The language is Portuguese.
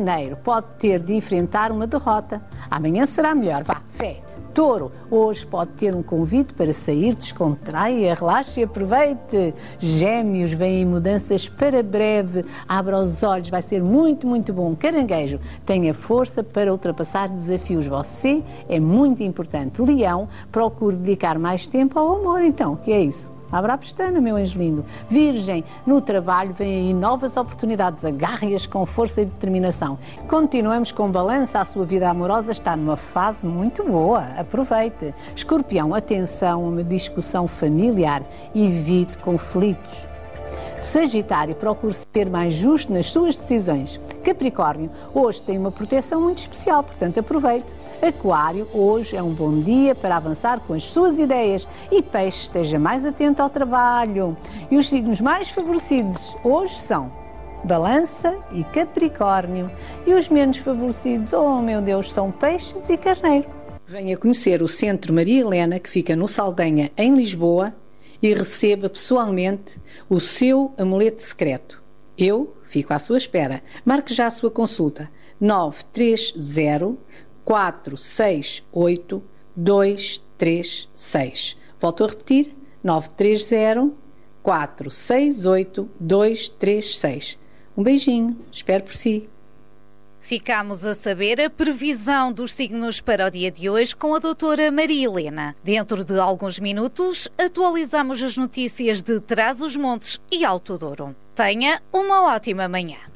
Carneiro pode ter de enfrentar uma derrota. Amanhã será melhor. Vá, fé. Touro, hoje pode ter um convite para sair, descontraia, relaxe e aproveite. Gêmeos, vêm mudanças para breve, abra os olhos, vai ser muito, muito bom. Caranguejo, tenha força para ultrapassar desafios, você é muito importante. Leão, procure dedicar mais tempo ao amor, então, que é isso? Abra a pestana, meu anjo lindo. Virgem, no trabalho vêm aí novas oportunidades, agarre-as com força e determinação. Continuamos com balança, a sua vida amorosa está numa fase muito boa, aproveite. Escorpião, atenção a uma discussão familiar, evite conflitos. Sagitário, procure ser mais justo nas suas decisões. Capricórnio, hoje tem uma proteção muito especial, portanto aproveite. Aquário, hoje é um bom dia para avançar com as suas ideias. E Peixe, esteja mais atento ao trabalho. E os signos mais favorecidos hoje são Balança e Capricórnio. E os menos favorecidos, oh meu Deus, são Peixes e Carneiro. Venha conhecer o Centro Maria Helena, que fica no Saldanha, em Lisboa, e receba pessoalmente o seu amuleto secreto. Eu fico à sua espera. Marque já a sua consulta. 930 468 236. Volto a repetir, 930 468 236. Um beijinho, espero por si. Ficámos a saber a previsão dos signos para o dia de hoje com a doutora Maria Helena. Dentro de alguns minutos, atualizamos as notícias de Trás-os-Montes e Alto Douro. Tenha uma ótima manhã.